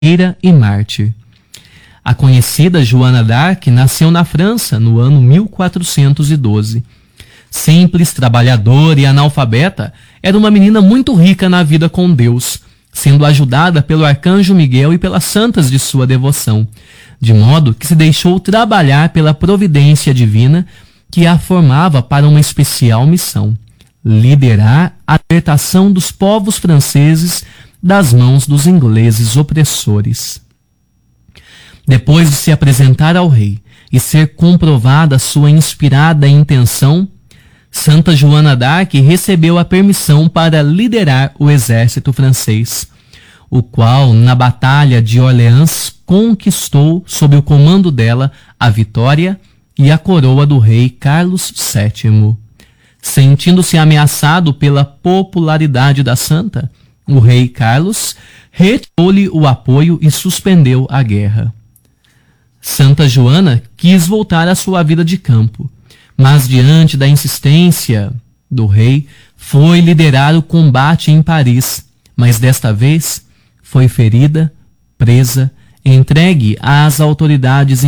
guerreira e mártir. A conhecida Joana d'Arc nasceu na França no ano 1412. Simples, trabalhadora e analfabeta, era uma menina muito rica na vida com Deus, sendo ajudada pelo arcanjo Miguel e pelas santas de sua devoção, de modo que se deixou trabalhar pela providência divina que a formava para uma especial missão: liderar a libertação dos povos franceses das mãos dos ingleses opressores. Depois de se apresentar ao rei e ser comprovada sua inspirada intenção, Santa Joana d'Arc recebeu a permissão para liderar o exército francês, o qual, na Batalha de Orleans, conquistou, sob o comando dela, a vitória e a coroa do rei Carlos VII. Sentindo-se ameaçado pela popularidade da santa, o rei Carlos retirou-lhe o apoio e suspendeu a guerra. Santa Joana quis voltar à sua vida de campo, mas diante da insistência do rei, foi liderar o combate em Paris, mas desta vez foi ferida, presa, entregue às autoridades